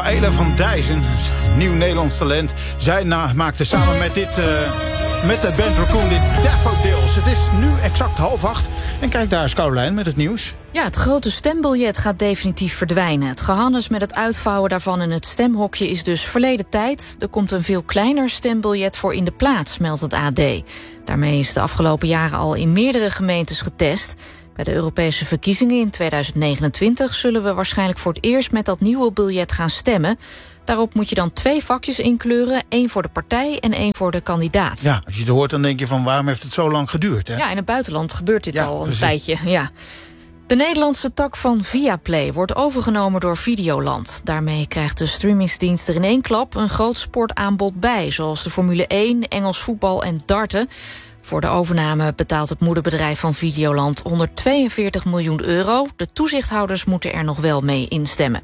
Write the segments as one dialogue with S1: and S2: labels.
S1: Ayla van Dijssen, nieuw Nederlands talent. Zij maakte samen met met de band Raccoon dit Daffodils. Het is nu exact 7:30. En kijk, daar is Caroline met het nieuws.
S2: Ja, het grote stembiljet gaat definitief verdwijnen. Het gehannes met het uitvouwen daarvan in het stemhokje is dus verleden tijd. Er komt een veel kleiner stembiljet voor in de plaats, meldt het AD. Daarmee is de afgelopen jaren al in meerdere gemeentes getest. Bij de Europese verkiezingen in 2029 zullen we waarschijnlijk voor het eerst met dat nieuwe biljet gaan stemmen. Daarop moet je dan 2 vakjes inkleuren, 1 voor de partij en 1 voor de kandidaat.
S1: Ja, als je het hoort dan denk je van waarom heeft het zo lang geduurd, hè?
S2: Ja, in het buitenland gebeurt dit al een tijdje, ja. De Nederlandse tak van Viaplay wordt overgenomen door Videoland. Daarmee krijgt de streamingsdienst er in 1 klap een groot sportaanbod bij, zoals de Formule 1, Engels voetbal en darten. Voor de overname betaalt het moederbedrijf van Videoland 142 miljoen euro. De toezichthouders moeten er nog wel mee instemmen.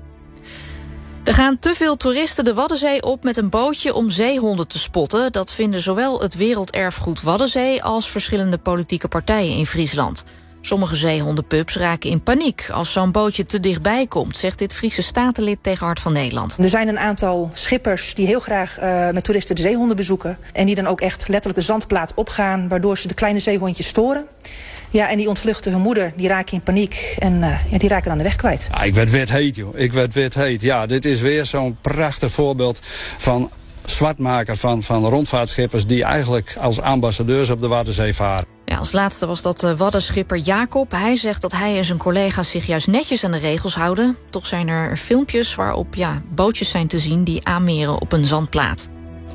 S2: Er gaan te veel toeristen de Waddenzee op met een bootje om zeehonden te spotten. Dat vinden zowel het werelderfgoed Waddenzee als verschillende politieke partijen in Friesland. Sommige zeehondenpups raken in paniek als zo'n bootje te dichtbij komt, zegt dit Friese statenlid tegen Hart van Nederland.
S3: Er zijn een aantal schippers die heel graag met toeristen de zeehonden bezoeken. En die dan ook echt letterlijk de zandplaat opgaan, waardoor ze de kleine zeehondjes storen. Ja, en die ontvluchten hun moeder, die raken in paniek en die raken dan de weg kwijt.
S4: Ja, ik werd wit heet, joh. Ik werd wit heet. Ja, dit is weer zo'n prachtig voorbeeld van zwart maken van rondvaartschippers die eigenlijk als ambassadeurs op de Waddenzee varen.
S2: Ja, als laatste was dat Waddenschipper Jacob. Hij zegt dat hij en zijn collega's zich juist netjes aan de regels houden. Toch zijn er filmpjes waarop bootjes zijn te zien die aanmeren op een zandplaat.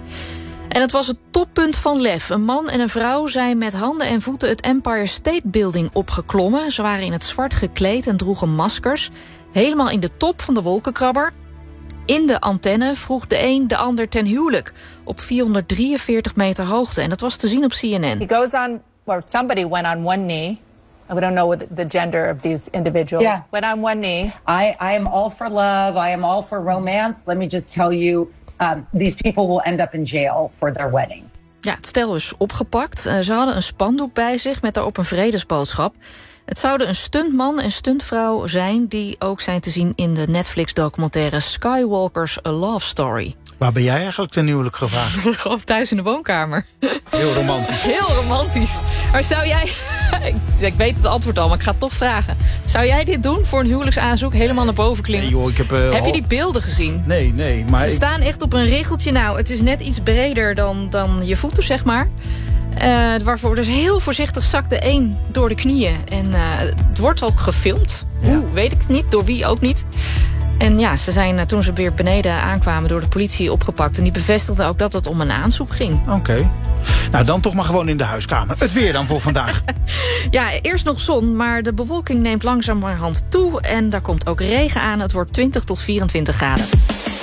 S2: En het was het toppunt van lef. Een man en een vrouw zijn met handen en voeten het Empire State Building opgeklommen. Ze waren in het zwart gekleed en droegen maskers. Helemaal in de top van de wolkenkrabber. In de antenne vroeg de een de ander ten huwelijk. Op 443 meter hoogte. En dat was te zien op CNN.
S5: He goes on, or somebody went on one knee. We don't know the gender of these individuals.
S6: Yeah.
S5: Went on one knee.
S6: I am all for love. I am all for romance. Let me just tell you, these people will end up in jail for their wedding.
S2: Ja, het stel is opgepakt. Ze hadden een spandoek bij zich met daarop een vredesboodschap. Het zouden een stuntman en stuntvrouw zijn die ook zijn te zien in de Netflix-documentaire Skywalker's A Love Story.
S1: Waar ben jij eigenlijk ten huwelijk gevraagd?
S2: Gewoon thuis in de woonkamer.
S1: Heel romantisch.
S2: Heel romantisch. Maar zou jij... ik weet het antwoord al, maar ik ga het toch vragen. Zou jij dit doen voor een huwelijksaanzoek? Helemaal naar boven klimmen?
S1: Nee, joh, ik heb
S2: je die beelden gezien?
S1: Nee. Maar
S2: Ze staan echt op een regeltje. Nou, het is net iets breder dan je voeten, zeg maar. Waarvoor dus heel voorzichtig zakt de een door de knieën. En het wordt ook gefilmd.
S1: Ja.
S2: Hoe, weet ik niet. Door wie ook niet. En ja, ze zijn toen ze weer beneden aankwamen door de politie opgepakt. En die bevestigden ook dat het om een aanzoek ging.
S1: Oké. Nou, dan toch maar gewoon in de huiskamer. Het weer dan voor vandaag.
S2: Ja, eerst nog zon, maar de bewolking neemt langzamerhand toe. En daar komt ook regen aan. Het wordt 20 tot 24 graden.